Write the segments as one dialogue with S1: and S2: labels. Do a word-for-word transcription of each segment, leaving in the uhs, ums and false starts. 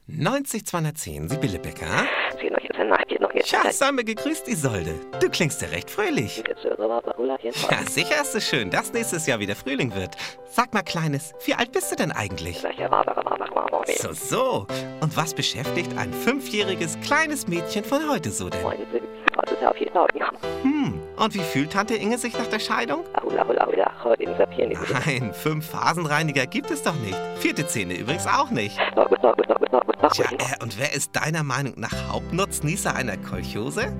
S1: neunzig zweihundertzehn, Sibylle Becker.
S2: Zie nog eens en nachtje nog eens.
S1: Tja, sei mir gegrüßt, Isolde. Du klingst ja recht fröhlich. Ja, sicher ist es schön, dass nächstes Jahr wieder Frühling wird. Sag mal, Kleines, wie alt bist du denn eigentlich? So, so. Und was beschäftigt ein fünfjähriges kleines Mädchen von heute so denn? Hm, und wie fühlt Tante Inge sich nach der Scheidung? Nein, fünf Phasenreiniger gibt es doch nicht. Vierte Zähne übrigens auch nicht. Tja, äh, und wer ist deiner Meinung nach Hauptnutznießer einer Kolchose?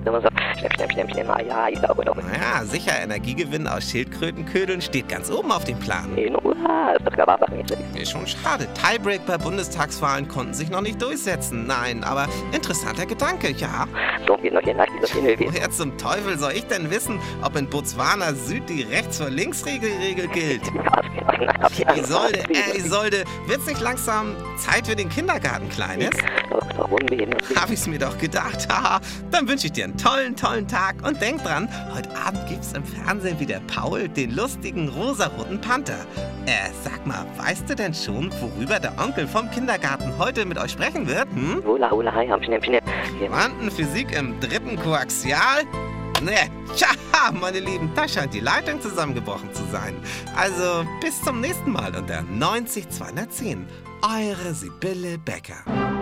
S1: Naja, sicher, Energiegewinn aus Schildkrötenködeln steht ganz oben auf dem Plan. Ist schon schade. Tiebreak bei Bundestagswahlen konnten sich noch nicht durchsetzen. Nein, aber interessanter Gedanke, ja. Woher zum Teufel soll ich denn wissen, ob in Botswana Süd die Rechts-vor-Links-Regel gilt? Isolde, äh, Isolde, wird's nicht langsam Zeit für den Kindergarten, Kleines? Hab ich's mir doch gedacht. Haha, dann wünsche ich dir einen tollen, tollen Tag. Und denk dran, heute Abend gibt's im Fernsehen wieder Paul, den lustigen rosaroten Panther. Äh, sag mal, weißt du denn schon, worüber der Onkel vom Kindergarten heute mit euch sprechen wird? Hm? Quantenphysik im dritten Koaxial? Ne, tja, meine Lieben, da scheint die Leitung zusammengebrochen zu sein. Also, bis zum nächsten Mal unter neunzig zweihundertzehn. Eure Sibylle Becker.